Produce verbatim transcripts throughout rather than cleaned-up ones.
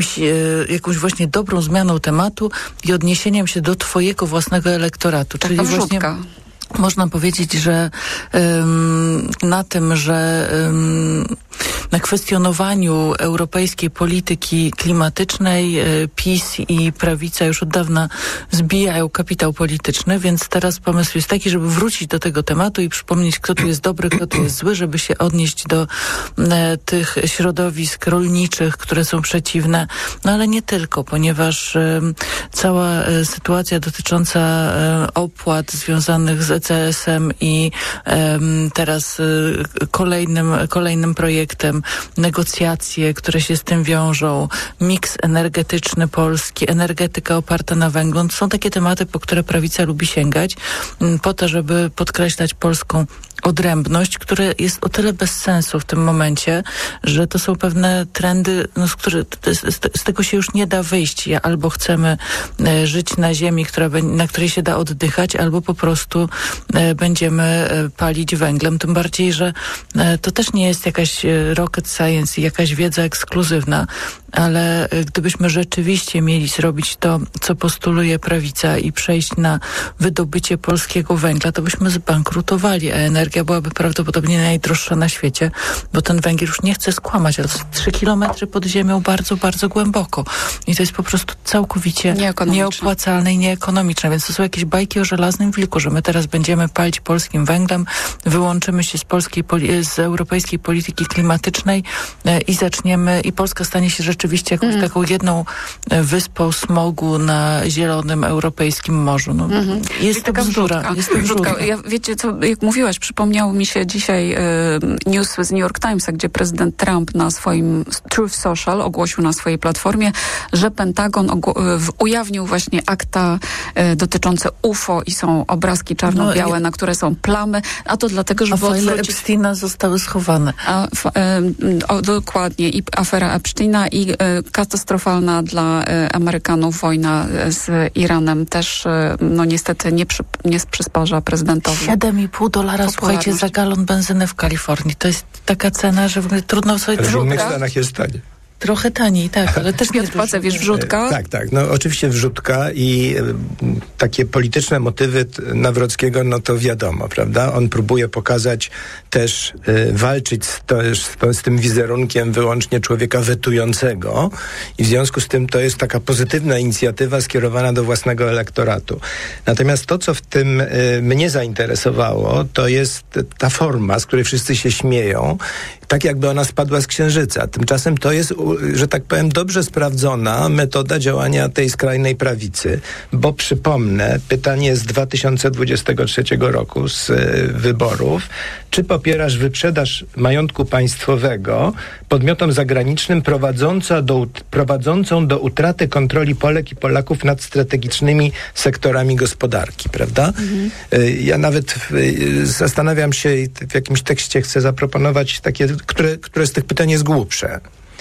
jakąś właśnie dobrą zmianą tematu i odniesieniem się do twojego własnego elektoratu. Taka czyli wrzutka. właśnie można powiedzieć, że um, na tym, że um, na kwestionowaniu europejskiej polityki klimatycznej y, PiS i prawica już od dawna zbijają kapitał polityczny, więc teraz pomysł jest taki, żeby wrócić do tego tematu i przypomnieć, kto tu jest dobry, kto tu jest zły, żeby się odnieść do y, tych środowisk rolniczych, które są przeciwne, no ale nie tylko, ponieważ y, cała y, sytuacja dotycząca y, opłat związanych z E C S-em i um, teraz y, kolejnym, kolejnym projektem, negocjacje, które się z tym wiążą, miks energetyczny Polski, energetyka oparta na węglu. To są takie tematy, po które prawica lubi sięgać, m, po to, żeby podkreślać polską odrębność, które jest o tyle bez sensu w tym momencie, że to są pewne trendy, no, z, które, z, z tego się już nie da wyjść. Ja albo chcemy e, żyć na ziemi, która, na której się da oddychać, albo po prostu e, będziemy e, palić węglem. Tym bardziej, że e, to też nie jest jakaś e, rocket science i jakaś wiedza ekskluzywna, ale e, gdybyśmy rzeczywiście mieli zrobić to, co postuluje prawica i przejść na wydobycie polskiego węgla, to byśmy zbankrutowali, a energia byłaby prawdopodobnie najdroższa na świecie, bo ten węgiel już nie chce skłamać, ale trzy kilometry pod ziemią bardzo, bardzo głęboko. I to jest po prostu całkowicie nieopłacalne i nieekonomiczne. Więc to są jakieś bajki o żelaznym wilku, że my teraz będziemy palić polskim węglem, wyłączymy się z polskiej, z europejskiej polityki klimatycznej e, i zaczniemy, i Polska stanie się rzeczywiście jakąś mm. taką jedną wyspą smogu na zielonym europejskim morzu. No, mm-hmm. Jest to bzdura. Jest to bzdura. Ja, wiecie co, jak mówiłaś, przypomniał mi się dzisiaj y, news z New York Timesa, gdzie prezydent Trump na swoim Truth Social ogłosił na swojej platformie, że Pentagon ogło- w, ujawnił właśnie akta y, dotyczące U F O i są obrazki czarno-białe, no, na które są plamy, a to dlatego, żeby odwrócić... A fajle Epsteina zostały schowane. A, f, y, o, dokładnie. I afera Epsteina i y, katastrofalna dla y, Amerykanów wojna z Iranem też, y, no niestety nie, przy, nie przysparza prezydentowi. siedem i pół dolara, słuchajcie, za galon benzyny w Kalifornii. To jest taka cena, że w ogóle trudno sobie... Ale w innych Stanach jest tanie. Trochę taniej, tak, ale też nie Płacę, wiesz, wrzutka? Tak, tak, no oczywiście wrzutka i e, takie polityczne motywy Nawrockiego, no to wiadomo, prawda? On próbuje pokazać też, e, walczyć z, to, z, to, z tym wizerunkiem wyłącznie człowieka wetującego i w związku z tym to jest taka pozytywna inicjatywa skierowana do własnego elektoratu. Natomiast to, co w tym e, mnie zainteresowało, to jest ta forma, z której wszyscy się śmieją, tak jakby ona spadła z księżyca. Tymczasem to jest, że tak powiem, dobrze sprawdzona metoda działania tej skrajnej prawicy, bo przypomnę, pytanie z dwa tysiące dwudziestego trzeciego roku z y, wyborów, czy popierasz wyprzedaż majątku państwowego podmiotom zagranicznym prowadząca do, prowadzącą do utraty kontroli Polek i Polaków nad strategicznymi sektorami gospodarki, prawda? Mhm. Y, ja nawet y, zastanawiam się, w jakimś tekście chcę zaproponować takie, które, które z tych pytań jest głupsze.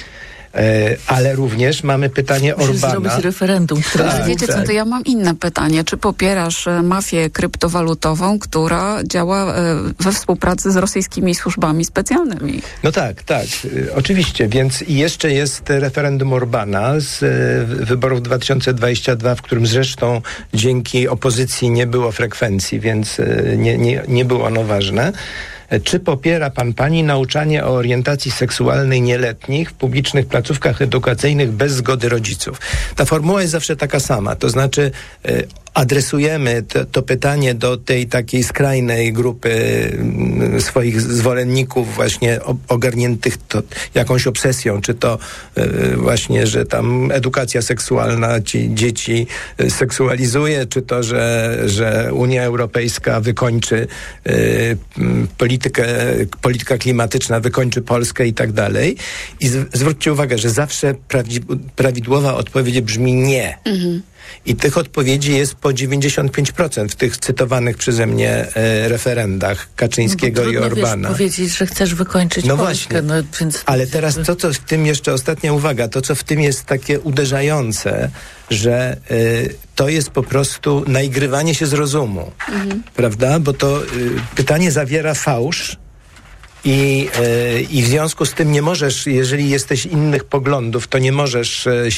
E, ale również mamy pytanie Musisz Orbana. zrobić referendum. Tak, wiecie co, to ja mam inne pytanie. Czy popierasz mafię kryptowalutową, która działa we współpracy z rosyjskimi służbami specjalnymi? No tak, tak. Oczywiście. Więc i jeszcze jest referendum Orbana z e, wyborów dwa tysiące dwudziestego drugiego, w którym zresztą dzięki opozycji nie było frekwencji, więc e, nie, nie, nie było ono ważne. Czy popiera pan, pani nauczanie o orientacji seksualnej nieletnich w publicznych placówkach edukacyjnych bez zgody rodziców? Ta formuła jest zawsze taka sama, to znaczy y, adresujemy to, to pytanie do tej takiej skrajnej grupy y, swoich zwolenników właśnie o, ogarniętych to jakąś obsesją, czy to y, właśnie, że tam edukacja seksualna ci dzieci y, seksualizuje, czy to, że, że Unia Europejska wykończy y, politykę polityka klimatyczna wykończy Polskę i tak dalej. I z, zwróćcie uwagę, że zawsze prawdzi, prawidłowa odpowiedź brzmi nie. Mhm. I tych odpowiedzi jest po dziewięćdziesiąt pięć procent w tych cytowanych przeze mnie e, referendach Kaczyńskiego no i Orbana. Wiesz, powiedzieć, że chcesz wykończyć no Polskę. Właśnie. No więc... Ale teraz to, co w tym jeszcze, ostatnia uwaga, to, co w tym jest takie uderzające, że y, to jest po prostu naigrywanie się z rozumu. Mhm. Prawda? Bo to y, pytanie zawiera fałsz, I, i w związku z tym nie możesz, jeżeli jesteś innych poglądów, to nie możesz